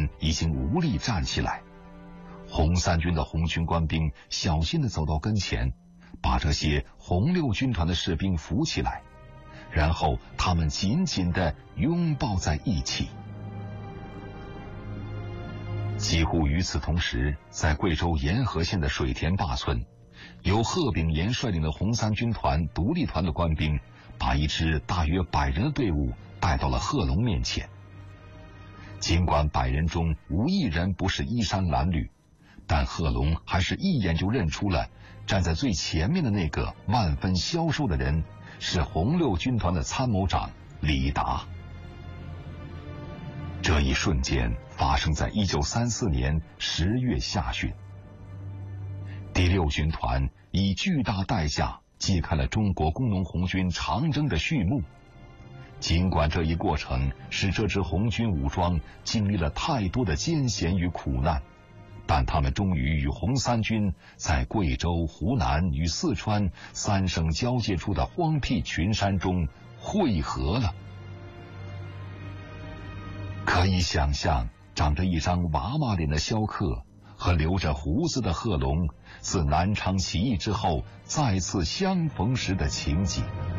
人已经无力站起来。红三军的红军官兵小心地走到跟前，把这些红六军团的士兵扶起来，然后他们紧紧地拥抱在一起。几乎与此同时，在贵州沿河县的水田坝村，由贺炳炎率领的红三军团独立团的官兵把一支大约100人的队伍带到了贺龙面前。尽管100人中无一人不是衣衫褴褛，但贺龙还是一眼就认出了站在最前面的那个万分消瘦的人是红六军团的参谋长李达。这一瞬间发生在1934年10月下旬。第6军团以巨大代价揭开了中国工农红军长征的序幕。尽管这一过程使这支红军武装经历了太多的艰险与苦难，但他们终于与红三军在贵州、湖南与四川3省交界处的荒僻群山中汇合了。可以想象，长着一张娃娃脸的萧克和留着胡子的贺龙自南昌起义之后再次相逢时的情景。